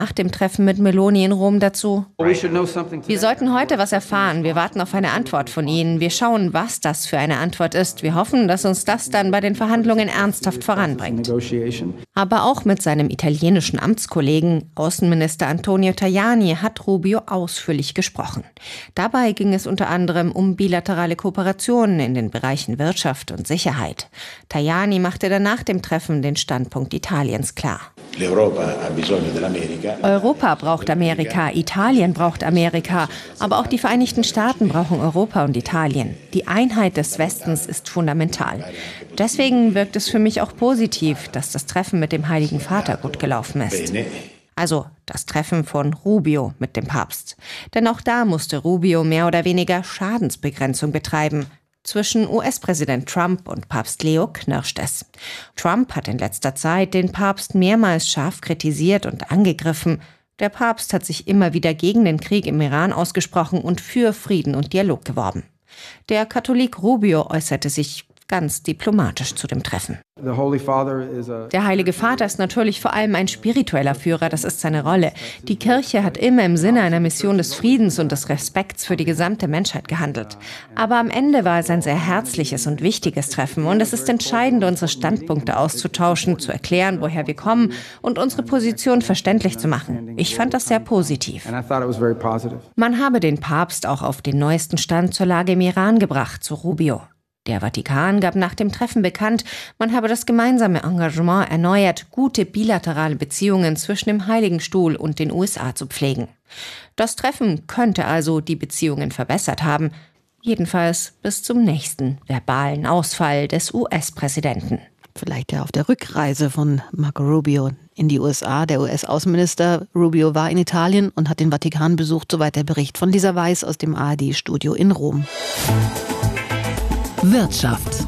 Nach dem Treffen mit Meloni in Rom dazu: Wir sollten heute was erfahren. Wir warten auf eine Antwort von Ihnen. Wir schauen, was das für eine Antwort ist. Wir hoffen, dass uns das dann bei den Verhandlungen ernsthaft voranbringt. Aber auch mit seinem italienischen Amtskollegen, Außenminister Antonio Tajani, hat Rubio ausführlich gesprochen. Dabei ging es unter anderem um bilaterale Kooperationen in den Bereichen Wirtschaft und Sicherheit. Tajani machte dann nach dem Treffen den Standpunkt Italiens klar. Europa braucht Amerika, Italien braucht Amerika, aber auch die Vereinigten Staaten brauchen Europa und Italien. Die Einheit des Westens ist fundamental. Deswegen wirkt es für mich auch positiv, dass das Treffen mit dem Heiligen Vater gut gelaufen ist. Also das Treffen von Rubio mit dem Papst. Denn auch da musste Rubio mehr oder weniger Schadensbegrenzung betreiben. Zwischen US-Präsident Trump und Papst Leo knirscht es. Trump hat in letzter Zeit den Papst mehrmals scharf kritisiert und angegriffen. Der Papst hat sich immer wieder gegen den Krieg im Iran ausgesprochen und für Frieden und Dialog geworben. Der Katholik Rubio äußerte sich ganz diplomatisch zu dem Treffen. Der Heilige Vater ist natürlich vor allem ein spiritueller Führer, das ist seine Rolle. Die Kirche hat immer im Sinne einer Mission des Friedens und des Respekts für die gesamte Menschheit gehandelt. Aber am Ende war es ein sehr herzliches und wichtiges Treffen und es ist entscheidend, unsere Standpunkte auszutauschen, zu erklären, woher wir kommen und unsere Position verständlich zu machen. Ich fand das sehr positiv. Man habe den Papst auch auf den neuesten Stand zur Lage im Iran gebracht, so Rubio. Der Vatikan gab nach dem Treffen bekannt, man habe das gemeinsame Engagement erneuert, gute bilaterale Beziehungen zwischen dem Heiligen Stuhl und den USA zu pflegen. Das Treffen könnte also die Beziehungen verbessert haben, jedenfalls bis zum nächsten verbalen Ausfall des US-Präsidenten. Vielleicht ja auf der Rückreise von Marco Rubio in die USA. Der US-Außenminister Rubio war in Italien und hat den Vatikan besucht, soweit der Bericht von Lisa Weiß aus dem ARD-Studio in Rom. Wirtschaft.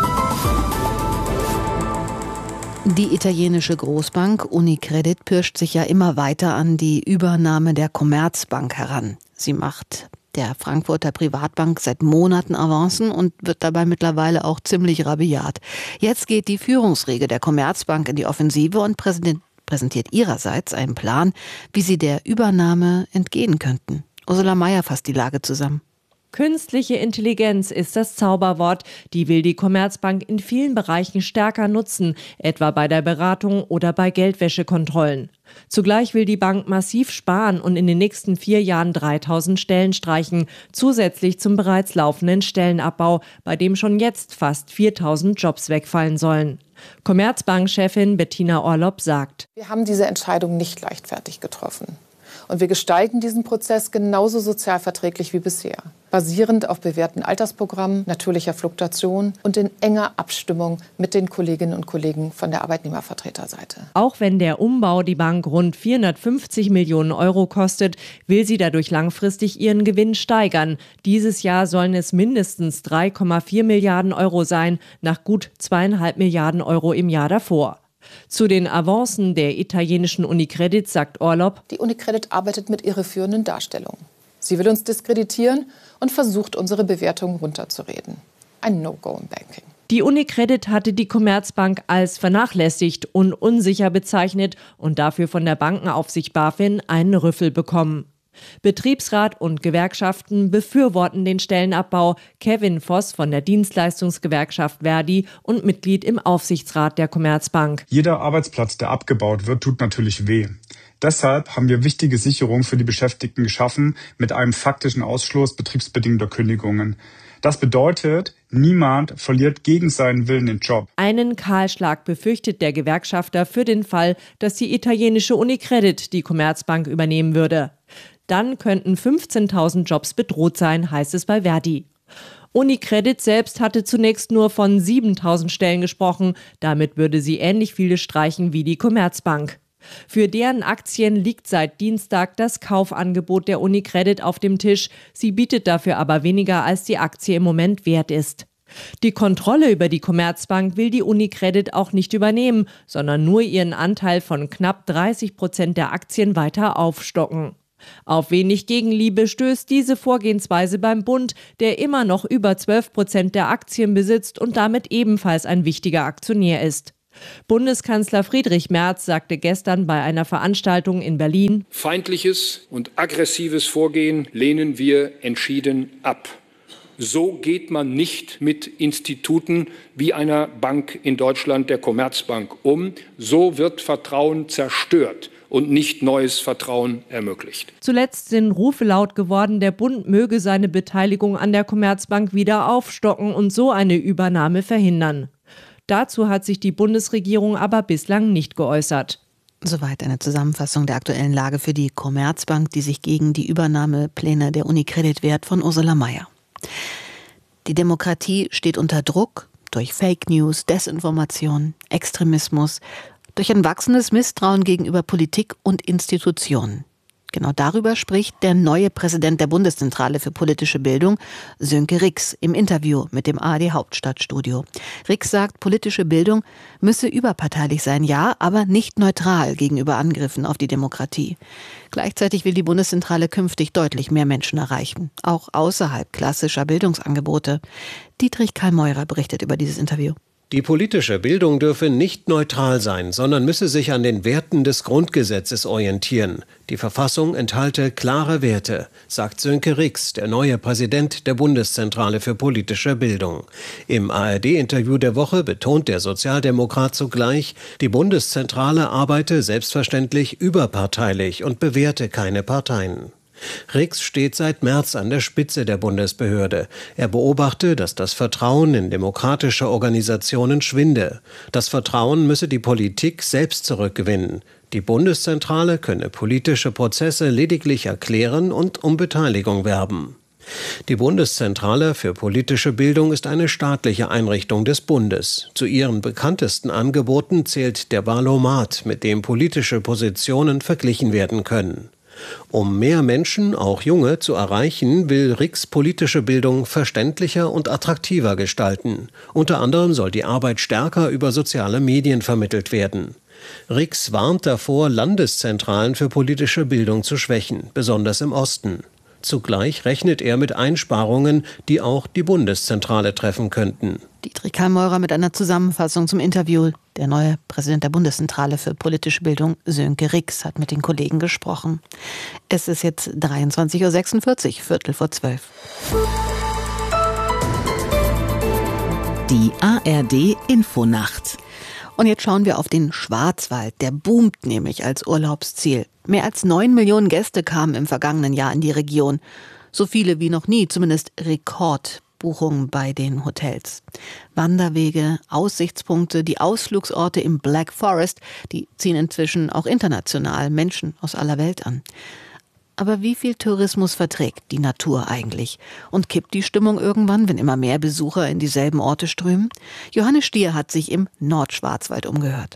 Die italienische Großbank Unicredit pirscht sich ja immer weiter an die Übernahme der Commerzbank heran. Sie macht der Frankfurter Privatbank seit Monaten Avancen und wird dabei mittlerweile auch ziemlich rabiat. Jetzt geht die Führungsriege der Commerzbank in die Offensive und präsentiert ihrerseits einen Plan, wie sie der Übernahme entgehen könnten. Ursula Mayer fasst die Lage zusammen. Künstliche Intelligenz ist das Zauberwort. Die will die Commerzbank in vielen Bereichen stärker nutzen, etwa bei der Beratung oder bei Geldwäschekontrollen. Zugleich will die Bank massiv sparen und in den nächsten 4 Jahren 3000 Stellen streichen, zusätzlich zum bereits laufenden Stellenabbau, bei dem schon jetzt fast 4000 Jobs wegfallen sollen. Commerzbank-Chefin Bettina Orlopp sagt: Wir haben diese Entscheidung nicht leichtfertig getroffen. Und wir gestalten diesen Prozess genauso sozialverträglich wie bisher, basierend auf bewährten Altersprogrammen, natürlicher Fluktuation und in enger Abstimmung mit den Kolleginnen und Kollegen von der Arbeitnehmervertreterseite. Auch wenn der Umbau die Bank rund 450 Millionen Euro kostet, will sie dadurch langfristig ihren Gewinn steigern. Dieses Jahr sollen es mindestens 3,4 Milliarden Euro sein, nach gut 2,5 Milliarden Euro im Jahr davor. Zu den Avancen der italienischen Unicredit sagt Orlopp: Die Unicredit arbeitet mit irreführenden Darstellungen. Sie will uns diskreditieren und versucht, unsere Bewertung runterzureden. Ein No-Go im Banking. Die Unicredit hatte die Commerzbank als vernachlässigt und unsicher bezeichnet und dafür von der Bankenaufsicht BaFin einen Rüffel bekommen. Betriebsrat und Gewerkschaften befürworten den Stellenabbau. Kevin Voss von der Dienstleistungsgewerkschaft Verdi und Mitglied im Aufsichtsrat der Commerzbank. Jeder Arbeitsplatz, der abgebaut wird, tut natürlich weh. Deshalb haben wir wichtige Sicherungen für die Beschäftigten geschaffen mit einem faktischen Ausschluss betriebsbedingter Kündigungen. Das bedeutet, niemand verliert gegen seinen Willen den Job. Einen Kahlschlag befürchtet der Gewerkschafter für den Fall, dass die italienische Unicredit die Commerzbank übernehmen würde. Dann könnten 15.000 Jobs bedroht sein, heißt es bei Verdi. Unicredit selbst hatte zunächst nur von 7.000 Stellen gesprochen. Damit würde sie ähnlich viele streichen wie die Commerzbank. Für deren Aktien liegt seit Dienstag das Kaufangebot der Unicredit auf dem Tisch. Sie bietet dafür aber weniger, als die Aktie im Moment wert ist. Die Kontrolle über die Commerzbank will die Unicredit auch nicht übernehmen, sondern nur ihren Anteil von knapp 30% der Aktien weiter aufstocken. Auf wenig Gegenliebe stößt diese Vorgehensweise beim Bund, der immer noch über 12% der Aktien besitzt und damit ebenfalls ein wichtiger Aktionär ist. Bundeskanzler Friedrich Merz sagte gestern bei einer Veranstaltung in Berlin: Feindliches und aggressives Vorgehen lehnen wir entschieden ab. So geht man nicht mit Instituten wie einer Bank in Deutschland, der Commerzbank, um. So wird Vertrauen zerstört und nicht neues Vertrauen ermöglicht. Zuletzt sind Rufe laut geworden, der Bund möge seine Beteiligung an der Commerzbank wieder aufstocken und so eine Übernahme verhindern. Dazu hat sich die Bundesregierung aber bislang nicht geäußert. Soweit eine Zusammenfassung der aktuellen Lage für die Commerzbank, die sich gegen die Übernahmepläne der Unicredit wehrt, von Ursula Mayer. Die Demokratie steht unter Druck durch Fake News, Desinformation, Extremismus, durch ein wachsendes Misstrauen gegenüber Politik und Institutionen. Genau darüber spricht der neue Präsident der Bundeszentrale für politische Bildung, Sönke Rix, im Interview mit dem ARD Hauptstadtstudio. Rix sagt, politische Bildung müsse überparteilich sein, ja, aber nicht neutral gegenüber Angriffen auf die Demokratie. Gleichzeitig will die Bundeszentrale künftig deutlich mehr Menschen erreichen, auch außerhalb klassischer Bildungsangebote. Dietrich Karl Meurer berichtet über dieses Interview. Die politische Bildung dürfe nicht neutral sein, sondern müsse sich an den Werten des Grundgesetzes orientieren. Die Verfassung enthalte klare Werte, sagt Sönke Rix, der neue Präsident der Bundeszentrale für politische Bildung. Im ARD-Interview der Woche betont der Sozialdemokrat zugleich, die Bundeszentrale arbeite selbstverständlich überparteilich und bewerte keine Parteien. Rix steht seit März an der Spitze der Bundesbehörde. Er beobachte, dass das Vertrauen in demokratische Organisationen schwinde. Das Vertrauen müsse die Politik selbst zurückgewinnen. Die Bundeszentrale könne politische Prozesse lediglich erklären und um Beteiligung werben. Die Bundeszentrale für politische Bildung ist eine staatliche Einrichtung des Bundes. Zu ihren bekanntesten Angeboten zählt der Wahlomat, mit dem politische Positionen verglichen werden können. Um mehr Menschen, auch Junge, zu erreichen, will Rix politische Bildung verständlicher und attraktiver gestalten. Unter anderem soll die Arbeit stärker über soziale Medien vermittelt werden. Rix warnt davor, Landeszentralen für politische Bildung zu schwächen, besonders im Osten. Zugleich rechnet er mit Einsparungen, die auch die Bundeszentrale treffen könnten. Dietrich Karl Meurer mit einer Zusammenfassung zum Interview. Der neue Präsident der Bundeszentrale für politische Bildung, Sönke Rix, hat mit den Kollegen gesprochen. Es ist jetzt 23:46 Uhr, 11:45. Die ARD Infonacht. Und jetzt schauen wir auf den Schwarzwald. Der boomt nämlich als Urlaubsziel. Mehr als 9 Millionen Gäste kamen im vergangenen Jahr in die Region. So viele wie noch nie, zumindest Rekordbuchungen bei den Hotels. Wanderwege, Aussichtspunkte, die Ausflugsorte im Black Forest, die ziehen inzwischen auch international Menschen aus aller Welt an. Aber wie viel Tourismus verträgt die Natur eigentlich? Und kippt die Stimmung irgendwann, wenn immer mehr Besucher in dieselben Orte strömen? Johannes Stier hat sich im Nordschwarzwald umgehört.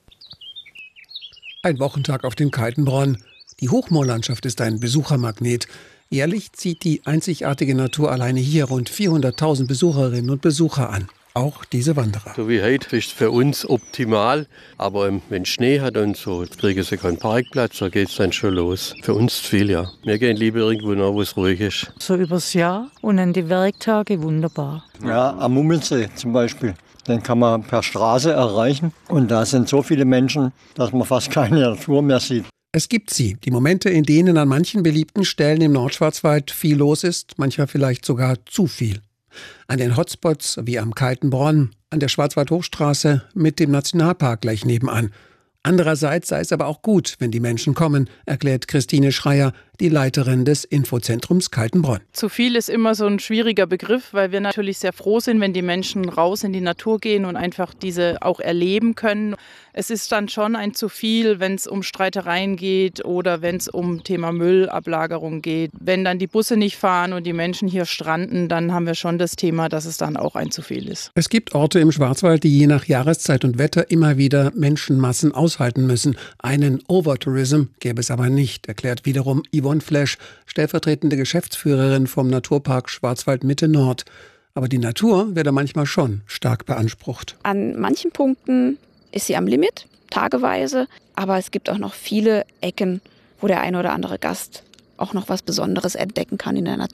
Ein Wochentag auf dem Kaltenbronn. Die Hochmoorlandschaft ist ein Besuchermagnet. Jährlich zieht die einzigartige Natur alleine hier rund 400.000 Besucherinnen und Besucher an. Auch diese Wanderer. So wie heute ist für uns optimal, aber wenn Schnee hat und so, jetzt kriegen sie keinen Parkplatz, da geht es dann schon los. Für uns zu viel, ja. Wir gehen lieber irgendwo nach, wo es ruhig ist. So übers Jahr und an die Werktage wunderbar. Ja, am Mummelsee zum Beispiel. Den kann man per Straße erreichen und da sind so viele Menschen, dass man fast keine Natur mehr sieht. Es gibt sie, die Momente, in denen an manchen beliebten Stellen im Nordschwarzwald viel los ist, manchmal vielleicht sogar zu viel. An den Hotspots wie am Kaltenbronn, an der Schwarzwaldhochstraße mit dem Nationalpark gleich nebenan. Andererseits sei es aber auch gut, wenn die Menschen kommen, erklärt Christine Schreier, die Leiterin des Infozentrums Kaltenbronn. Zu viel ist immer so ein schwieriger Begriff, weil wir natürlich sehr froh sind, wenn die Menschen raus in die Natur gehen und einfach diese auch erleben können. Es ist dann schon ein zu viel, wenn es um Streitereien geht oder wenn es um Thema Müllablagerung geht. Wenn dann die Busse nicht fahren und die Menschen hier stranden, dann haben wir schon das Thema, dass es dann auch ein zu viel ist. Es gibt Orte im Schwarzwald, die je nach Jahreszeit und Wetter immer wieder Menschenmassen aushalten müssen. Einen Overtourism gäbe es aber nicht, erklärt wiederum Yvonne Flesch, stellvertretende Geschäftsführerin vom Naturpark Schwarzwald Mitte Nord. Aber die Natur werde manchmal schon stark beansprucht. An manchen Punkten ist sie am Limit, tageweise. Aber es gibt auch noch viele Ecken, wo der eine oder andere Gast auch noch was Besonderes entdecken kann in der Natur.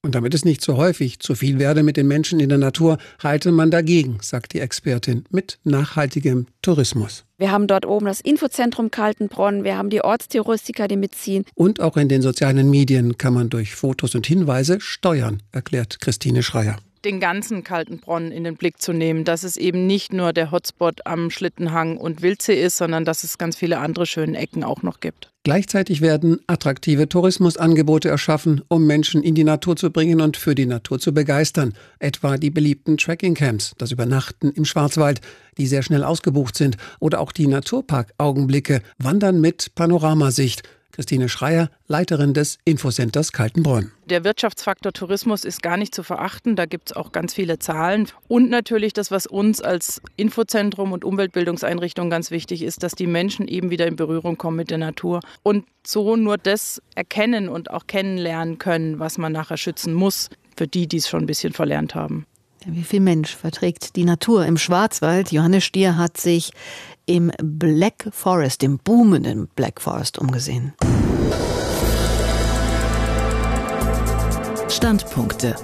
Und damit es nicht so häufig zu viel werde mit den Menschen in der Natur, halte man dagegen, sagt die Expertin, mit nachhaltigem Tourismus. Wir haben dort oben das Infozentrum Kaltenbronn, wir haben die Ortstouristiker, die mitziehen. Und auch in den sozialen Medien kann man durch Fotos und Hinweise steuern, erklärt Christine Schreier. Den ganzen Kaltenbronn in den Blick zu nehmen, dass es eben nicht nur der Hotspot am Schlittenhang und Wildsee ist, sondern dass es ganz viele andere schöne Ecken auch noch gibt. Gleichzeitig werden attraktive Tourismusangebote erschaffen, um Menschen in die Natur zu bringen und für die Natur zu begeistern. Etwa die beliebten Trekkingcamps, das Übernachten im Schwarzwald, die sehr schnell ausgebucht sind, oder auch die Naturpark-Augenblicke, Wandern mit Panoramasicht. Christine Schreier, Leiterin des Infocenters Kaltenbronn. Der Wirtschaftsfaktor Tourismus ist gar nicht zu verachten. Da gibt es auch ganz viele Zahlen. Und natürlich das, was uns als Infozentrum und Umweltbildungseinrichtung ganz wichtig ist, dass die Menschen eben wieder in Berührung kommen mit der Natur. Und so nur das erkennen und auch kennenlernen können, was man nachher schützen muss, für die, die es schon ein bisschen verlernt haben. Wie viel Mensch verträgt die Natur im Schwarzwald? Johannes Stier hat sich im Black Forest, im boomenden Black Forest umgesehen. Standpunkte.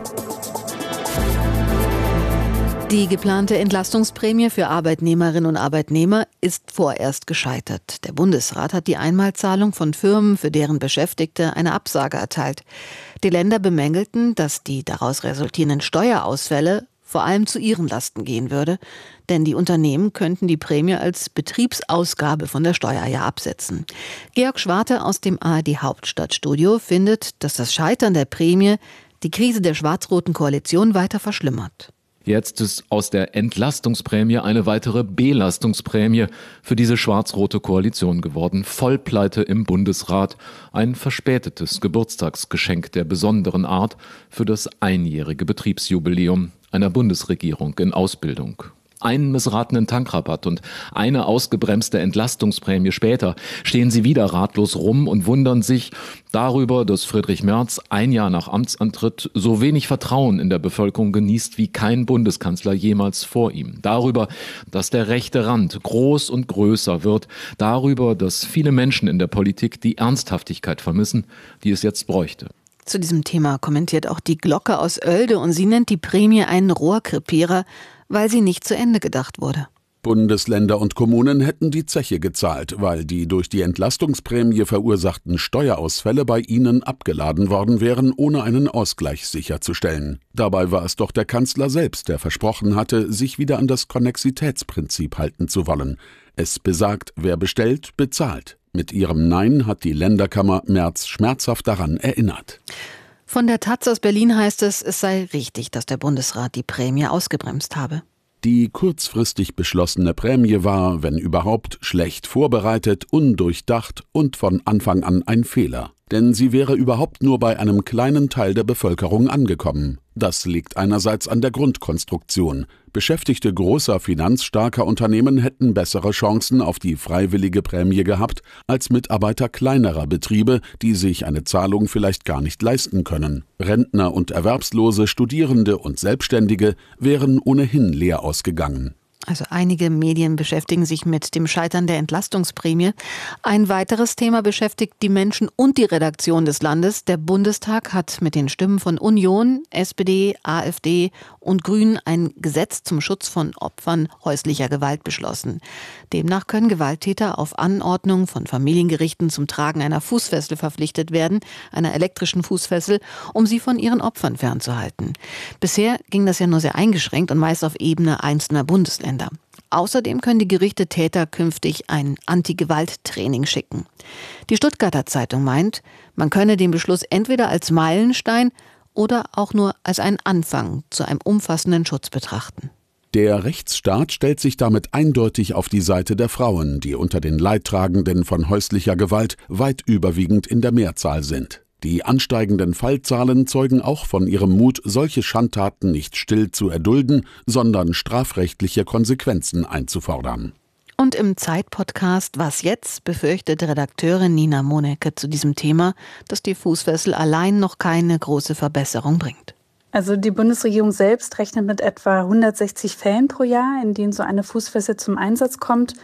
Die geplante Entlastungsprämie für Arbeitnehmerinnen und Arbeitnehmer ist vorerst gescheitert. Der Bundesrat hat die Einmalzahlung von Firmen für deren Beschäftigte eine Absage erteilt. Die Länder bemängelten, dass die daraus resultierenden Steuerausfälle vor allem zu ihren Lasten gehen würde, denn die Unternehmen könnten die Prämie als Betriebsausgabe von der Steuer ja absetzen. Georg Schwarte aus dem ARD Hauptstadtstudio findet, dass das Scheitern der Prämie die Krise der schwarz-roten Koalition weiter verschlimmert. Jetzt ist aus der Entlastungsprämie eine weitere Belastungsprämie für diese schwarz-rote Koalition geworden. Vollpleite im Bundesrat. Ein verspätetes Geburtstagsgeschenk der besonderen Art für das einjährige Betriebsjubiläum einer Bundesregierung in Ausbildung. Einen missratenen Tankrabatt und eine ausgebremste Entlastungsprämie später stehen sie wieder ratlos rum und wundern sich darüber, dass Friedrich Merz ein Jahr nach Amtsantritt so wenig Vertrauen in der Bevölkerung genießt wie kein Bundeskanzler jemals vor ihm. Darüber, dass der rechte Rand groß und größer wird. Darüber, dass viele Menschen in der Politik die Ernsthaftigkeit vermissen, die es jetzt bräuchte. Zu diesem Thema kommentiert auch die Glocke aus Oelde und sie nennt die Prämie einen Rohrkrepierer, weil sie nicht zu Ende gedacht wurde. Bundesländer und Kommunen hätten die Zeche gezahlt, weil die durch die Entlastungsprämie verursachten Steuerausfälle bei ihnen abgeladen worden wären, ohne einen Ausgleich sicherzustellen. Dabei war es doch der Kanzler selbst, der versprochen hatte, sich wieder an das Konnexitätsprinzip halten zu wollen. Es besagt, wer bestellt, bezahlt. Mit ihrem Nein hat die Länderkammer Merz schmerzhaft daran erinnert. Von der taz aus Berlin heißt es sei richtig, dass der Bundesrat die Prämie ausgebremst habe. Die kurzfristig beschlossene Prämie war, wenn überhaupt, schlecht vorbereitet, undurchdacht und von Anfang an ein Fehler. Denn sie wäre überhaupt nur bei einem kleinen Teil der Bevölkerung angekommen. Das liegt einerseits an der Grundkonstruktion. Beschäftigte großer, finanzstarker Unternehmen hätten bessere Chancen auf die freiwillige Prämie gehabt, als Mitarbeiter kleinerer Betriebe, die sich eine Zahlung vielleicht gar nicht leisten können. Rentner und Erwerbslose, Studierende und Selbstständige wären ohnehin leer ausgegangen. Also einige Medien beschäftigen sich mit dem Scheitern der Entlastungsprämie. Ein weiteres Thema beschäftigt die Menschen und die Redaktion des Landes. Der Bundestag hat mit den Stimmen von Union, SPD, AfD und Grünen ein Gesetz zum Schutz von Opfern häuslicher Gewalt beschlossen. Demnach können Gewalttäter auf Anordnung von Familiengerichten zum Tragen einer Fußfessel verpflichtet werden, einer elektrischen Fußfessel, um sie von ihren Opfern fernzuhalten. Bisher ging das ja nur sehr eingeschränkt und meist auf Ebene einzelner Bundesländer. Außerdem können die Gerichte Täter künftig ein Anti-Gewalt-Training schicken. Die Stuttgarter Zeitung meint, man könne den Beschluss entweder als Meilenstein oder auch nur als einen Anfang zu einem umfassenden Schutz betrachten. Der Rechtsstaat stellt sich damit eindeutig auf die Seite der Frauen, die unter den Leidtragenden von häuslicher Gewalt weit überwiegend in der Mehrzahl sind. Die ansteigenden Fallzahlen zeugen auch von ihrem Mut, solche Schandtaten nicht still zu erdulden, sondern strafrechtliche Konsequenzen einzufordern. Und im Zeit-Podcast Was jetzt? Befürchtet Redakteurin Nina Monecke zu diesem Thema, dass die Fußfessel allein noch keine große Verbesserung bringt. Also die Bundesregierung selbst rechnet mit etwa 160 Fällen pro Jahr, in denen so eine Fußfessel zum Einsatz kommt.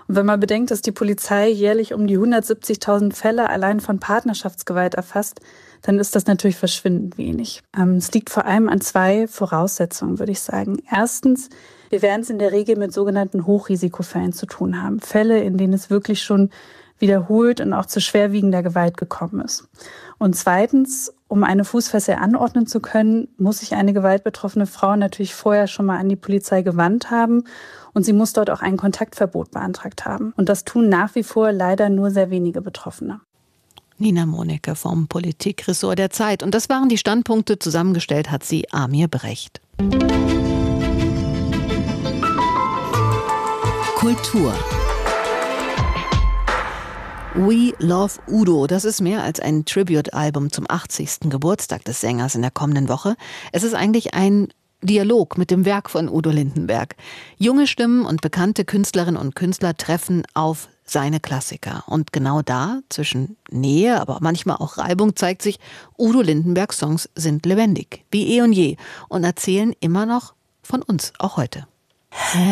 Und wenn man bedenkt, dass die Polizei jährlich um die 170.000 Fälle allein von Partnerschaftsgewalt erfasst, dann ist das natürlich verschwindend wenig. Es liegt vor allem an 2 Voraussetzungen, würde ich sagen. Erstens, wir werden es in der Regel mit sogenannten Hochrisikofällen zu tun haben. Fälle, in denen es wirklich schon wiederholt und auch zu schwerwiegender Gewalt gekommen ist. Und zweitens, um eine Fußfessel anordnen zu können, muss sich eine gewaltbetroffene Frau natürlich vorher schon mal an die Polizei gewandt haben und sie muss dort auch ein Kontaktverbot beantragt haben. Und das tun nach wie vor leider nur sehr wenige Betroffene. Nina Monecke vom Politikressort der Zeit. Und das waren die Standpunkte. Zusammengestellt hat sie Amir Brecht. Kultur. We Love Udo, das ist mehr als ein Tribute-Album zum 80. Geburtstag des Sängers in der kommenden Woche. Es ist eigentlich ein Dialog mit dem Werk von Udo Lindenberg. Junge Stimmen und bekannte Künstlerinnen und Künstler treffen auf seine Klassiker. Und genau da, zwischen Nähe, aber manchmal auch Reibung, zeigt sich, Udo Lindenbergs Songs sind lebendig, wie eh und je, und erzählen immer noch von uns, auch heute.